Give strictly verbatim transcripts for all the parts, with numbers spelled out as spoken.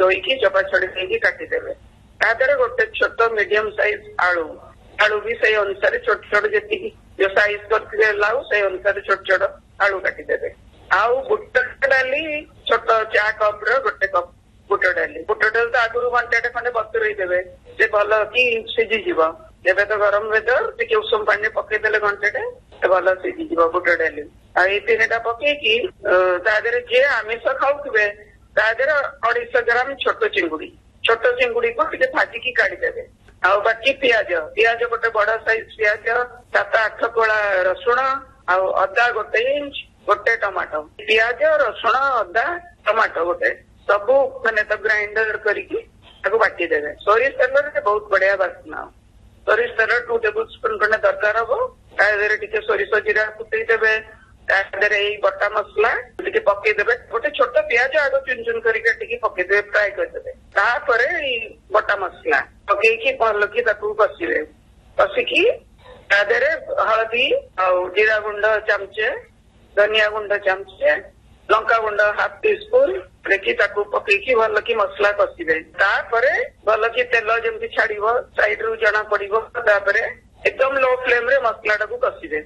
धोईकी चोपा छड़ी देकी काटिदेवे तादरे गोटे छोट मीडियम साइज आलू आलू भी से अनुसार छोट छोट जी जो साइज करते लाऊ से अनुसार छोट छोट आलू काटिदेवे आउ बुट डाली छोट चा कप रोटे कप बुट डाली बुट डाली तो आगुरी घंटे खंडे बतुरई देवे से भल कि सीझीज एवं तो गरम वेदर टे उषम पानी पकईदे घंटे भल सीझीज बुट डाली आई तीन टा पकईकी तादे जी आमिष खाऊे तादे अढ़ाई ग्राम छोट चिंगुड़ी छोट चिंगुड़ी को टे भाजिकी काढ़ीदेवे आउ बाकी पियाज पियाज गोटे बड़ साइज पियाज सात आठ कोला रसुण आउ अदा गोटे इंच गोटे टमाटो पियाज रसुण अदा टमाटो गोटे सब मैंने तो ग्राइंडर करके बाटी देवे सोरिष तेल बहुत बढ़िया बास्ना सोरिष तेल टू टेबल स्पून खंडे दरकार हम टे सोरिष जीरा फुटे देवे बटा मसला टे पकईदे गोटे छोट पियाज आग चुन चुन करके पकईदे फ्राए करदे बटा मसला पकईकी भल की कषिबे कषिकी तादे हलदी आउ जीरा गुंड चमचे धनिया गुंड चमचे लंका गुंड हाफ टी स्पून देखी पकईकी भल की मसला कषिबे भल की तेल जमी छाड़ साइड रू जना पड़ो एकदम लो फ्लेम रे मसला टाकू कषिबे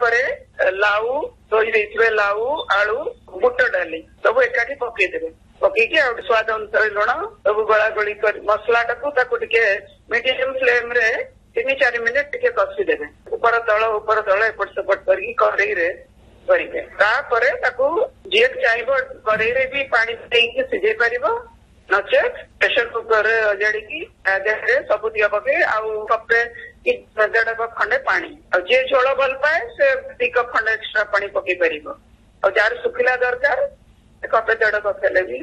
लाऊ धोई देइथिबे लाऊ आलू बुट डाली सब एकाठी पकईदेवे पकईकी स्वाद अनुसार लुण सब गोला गोली कर मसला टाकू ताकू टिके मीडियम फ्लेम रे तीन चार मिनिट टिके कषिदेवे ऊपर तल ऊपर तल एपट सेपट करके कड़ई रे करेंगे तापरे ताकू जी चाहिए कड़ई रे भी पानी देके सिझे पारिबो नचेत प्रेशर कुकर अजाड़ी सब दिया पकई आउ कपे देढ़ कप खंडे पानी जी झोल भल पाए से दी कप खंडे एक्सट्रा पानी पकई पार जार सुखिला दरकार कपे देढ़ कप हेले भी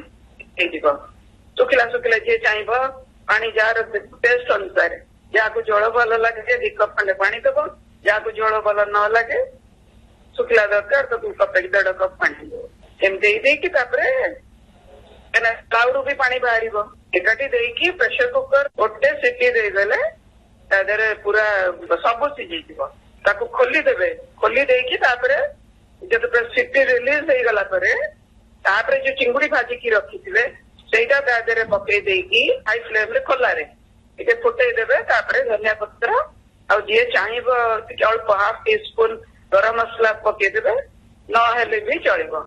सुखिला सुखिला जी चाहिए पानी जार टेस्ट अनुसार जहाँ झोल भल लगे दी कप खंडे पानी दब जहाँ झोल भल न लगे सुखिला दरकार तो कपे देढ़ कप पानी दब एमती लाउरू भी पानी बाहर एकाठी देकी प्रेशर कुकर गोटे सीटी देदेले तादे पूरा सब सीझी खोली देवे खोली देकी जब सीटी रिलीज हो गला जो चिंगुड़ी भाजिकी रखी सेटा तादे पकई देकी हाई फ्लेम रे खोला रे टे फुटे देवे धनिया पत्र आ जी चाहिए अल्प हाफ टी स्पून गरम मसला पकईदेवे नहेले भी चलिबो।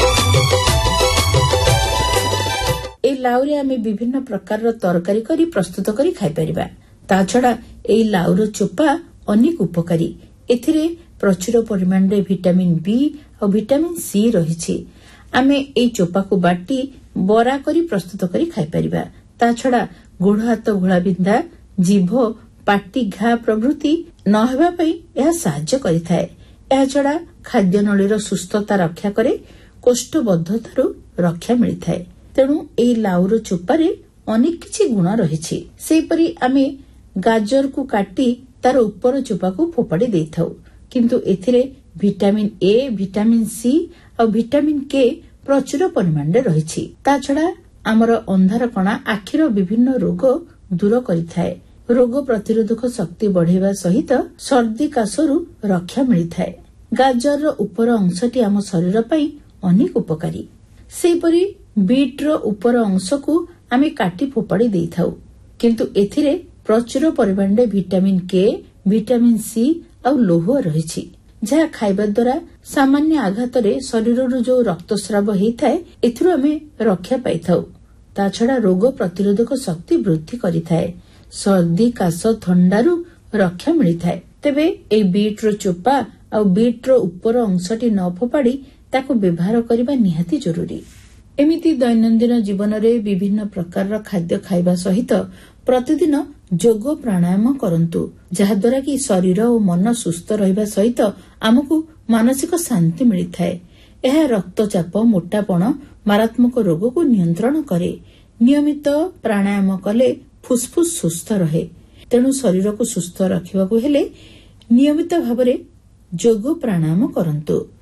ए लाउरे आमे विभिन्न प्रकार तरकारी करी प्रस्तुत करी खाई परिबा ता छड़ा ए लाउर चोपा अनेक उपकारी एथिरे प्रचुर परिमाण रे विटामिन बी और विटामिन सी रहिछि आमे ए चोपा को बाटी बरा करी प्रस्तुत करी खाई परिबा ता छड़ा गोड़ हाथ घोड़ा बिंधा जीभ पाटी घा प्रभृति न हेबा पई यह सहाय्य करिथाय यह छड़ा खाद्य नळीर सुस्थता रक्षा करे कोष्ठबद्धतारु रक्षा मिलिथाय तेणु एई लाउर चोपारे अनेक किछि गुण रहिछि सेपरि आमे गाजर को काटी तार ऊपर चोपा को फोपाड़ी देथाउ किंतु एथिरे विटामिन ए विटामिन सी और विटामिन के प्रचुर परिमाण रे रहिछि ता छड़ा हमर अंधार कणा आखिर विभिन्न रोग दूर करिथाय रोग प्रतिरोधक शक्ति बढ़ेवा सहित सर्दी काशरु रक्षा मिलिथाय गाजर ऊपर अंशटी आम शरीर पई अनेक उपकारी सेपरि बीट रो ऊपर अंश को आमे काटी फोपाड़ी देथाउ किंतु एथिरे प्रचुर परिमाण रे विटामिन के विटामिन सी और लोह रहिछि जहा खाइबा द्वारा सामान्य आघात रे शरीर रो जो रक्तस्राव हेइथाय एथिरो आमे रक्षा पाइथाउ ता छड़ा रोग प्रतिरोधक शक्ति वृद्धि करिथाय सर्दी काश थंडारू रक्षा मिलिथाय तेबे ए बीट रो चोपा और बीट रो ऊपर अंशटी न फोपाड़ी ताको व्यवहार करबा निहाती जरूरी एमिति दैनंदिन जीवन रे विभिन्न प्रकार खाद्य खाइबा सहित प्रतिदिन जोग प्राणायाम करंतु जहाद्वारा कि शरीर और मन सुस्थ रहिबा सहित आमको मानसिक शांति मिलिथाय यह रक्तचाप मोटापण मारात्मक रोग को नियंत्रण करे नियमित प्राणायाम कले फुसफुस सुस्थ रहे तेणु शरीर को सुस्थ रखिबाकु हेले नियमित भाबरे जोग प्राणायाम करंतु।